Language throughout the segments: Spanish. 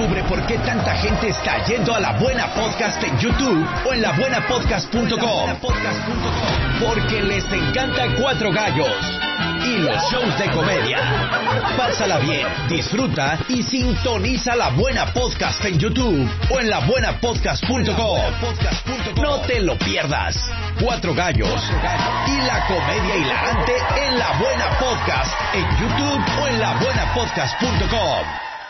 Descubre por qué tanta gente está yendo a La Buena Podcast en YouTube o en labuenapodcast.com. Porque les encanta Cuatro Gallos y los shows de comedia. Pásala bien, disfruta y sintoniza La Buena Podcast en YouTube o en labuenapodcast.com. No te lo pierdas. Cuatro Gallos y la comedia hilarante en La Buena Podcast en YouTube o en labuenapodcast.com.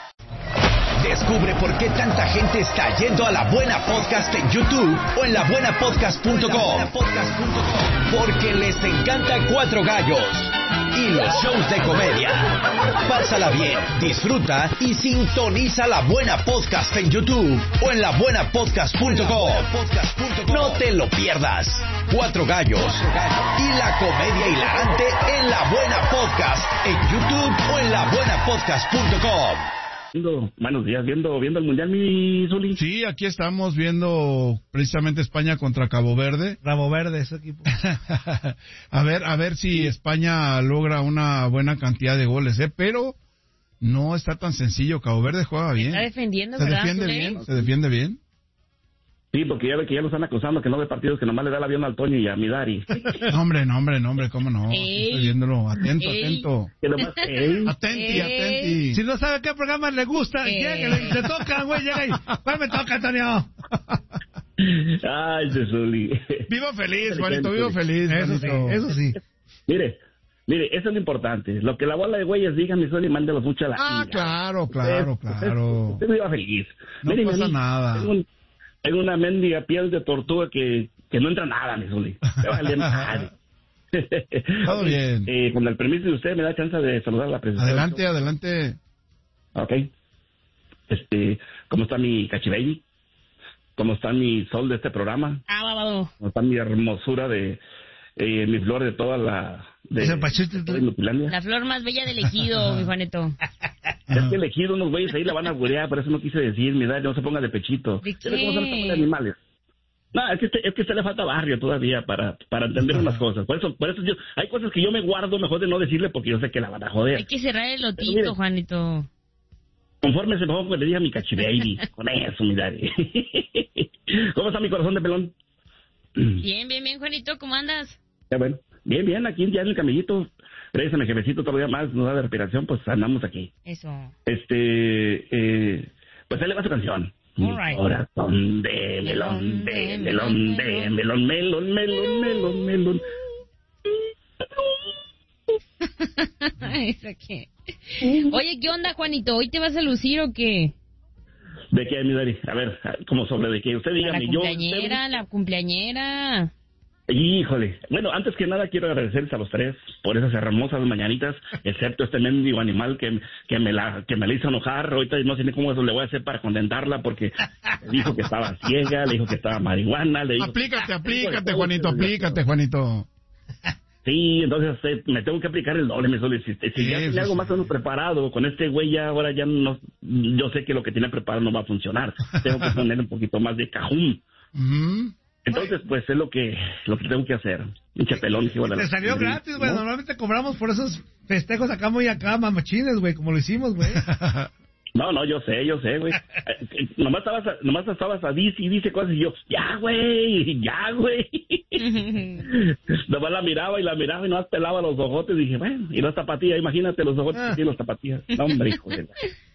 Descubre por qué tanta gente está yendo a La Buena Podcast en YouTube o en labuenapodcast.com. Porque les encanta Cuatro Gallos y los shows de comedia. Pásala bien, disfruta y sintoniza La Buena Podcast en YouTube o en labuenapodcast.com. No te lo pierdas. Cuatro Gallos y la comedia hilarante en La Buena Podcast en YouTube o en labuenapodcast.com. Buenos días, viendo el Mundial, mi Zuli. Sí, aquí estamos viendo precisamente España contra Cabo Verde. Rabo Verde, ese equipo. a ver si España logra una buena cantidad de goles, pero no está tan sencillo. Cabo Verde juega bien. Está defendiendo, se ¿verdad, defiende Zuli? bien, se defiende bien. Sí, porque ya ve que ya lo están acusando que no ve partidos, que nomás le da el avión al Toño y a Midari. No, hombre, cómo no. Estoy viéndolo, atento. Que nomás, Atenti. Si no sabe qué programa le gusta, llega, le toca, güey, llega y... ¿Cuál me toca, Antonio? Ay, Zuli. Vivo feliz, Juanito, vivo feliz. Eso sí. Mire, eso es lo importante. Lo que la bola de güeyes diga, mi Zuli, mándelos mucho a la claro. Usted viva feliz. No mire, pasa nada. Tengo una mendiga piel de tortuga que no entra nada, mi Zuli. Me vale madre. Todo bien. Con el permiso de usted, me da chance de saludar a la presidenta. Adelante. Ok. ¿Cómo está mi cachibaby? ¿Cómo está mi sol de este programa? Babado. ¿Cómo está mi hermosura de mi flor de toda la... de Nupilandia? La flor más bella del ejido, mi Juanito. Es que elegido unos güeyes ahí la van a gurear, por eso no quise decir, mi edad, no se ponga de pechito. ¿De qué? ¿Cómo son los animales? No, es que a usted le falta barrio todavía para entender unas cosas. Por eso yo, hay cosas que yo me guardo mejor de no decirle porque yo sé que la van a joder. Hay que cerrar el lotito, mire, Juanito. Confórmese mejor que le diga a mi cachibaby. Con eso, mi daddy. ¿Cómo está mi corazón de pelón? Bien, Juanito, ¿cómo andas? Ya, bueno, bien, aquí ya en el camellito. Gracias a mi jefecito todavía más, nos da de respiración, pues andamos aquí. Eso. Pues ahí le va su canción. Mi corazón de melón, melón. ¿Eso qué? Oye, ¿qué onda, Juanito? ¿Hoy te vas a lucir o qué? ¿De qué, mi Dari? A ver, ¿cómo sobre de qué? Usted dígame. La cumpleañera. Híjole. Bueno, antes que nada quiero agradecerles a los tres por esas hermosas mañanitas, excepto este mendigo animal que me la hizo enojar. Ahorita no sé ni cómo eso le voy a hacer para contentarla porque le dijo que estaba ciega, le dijo que estaba marihuana. Le dijo... Aplícate, Juanito, aplícate, Juanito. Sí, entonces me tengo que aplicar el doble, me suele si ya tiene algo más o menos preparado, con este güey ya ahora ya no, yo sé que lo que tiene preparado no va a funcionar. Tengo que poner un poquito más de cajún. Entonces, pues, es lo que tengo que hacer. Un chapelón. Te salió gratis, güey. ¿No? Normalmente cobramos por esos festejos acá mamachines, güey, como lo hicimos, güey. No, yo sé, güey. Nomás estabas a dice cosas y yo, ya, güey. Nomás la miraba y nomás pelaba los ojotes y dije, bueno, y las zapatillas, imagínate los ojotes que tienen las zapatillas. No, hombre, hijo de la...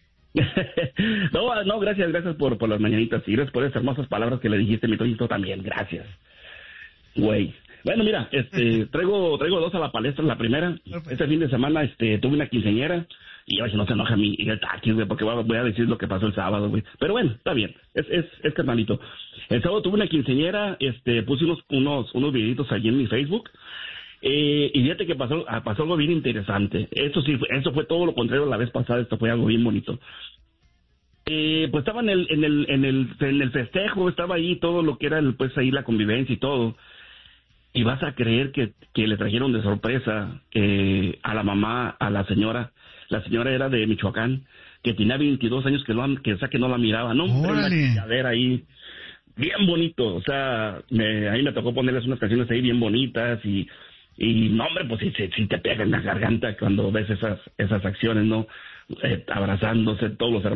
No, gracias por las mañanitas y gracias por esas hermosas palabras que le dijiste, mi Toñito, también, gracias. Güey. Bueno, mira, traigo dos a la palestra. La primera, este fin de semana tuve una quinceañera y a ver si no se enoja mi taquis, güey, porque voy a decir lo que pasó el sábado, güey. Pero bueno, está bien, es carnalito. El sábado tuve una quinceañera, puse unos videitos allí en mi Facebook. Y fíjate que pasó algo bien interesante. Eso fue todo lo contrario a la vez pasada. Esto fue algo bien bonito. Pues estaba en el festejo, estaba ahí todo lo que era pues ahí la convivencia y todo. Y vas a creer que le trajeron de sorpresa a la mamá, a la señora. La señora era de Michoacán, que tenía 22 años que no la miraba, ¿no? Una chingadera ahí bien bonito. O sea, ahí me tocó ponerles unas canciones ahí bien bonitas y no, hombre, pues sí te pega en la garganta cuando ves esas acciones, ¿no? Abrazándose todos los hermanos.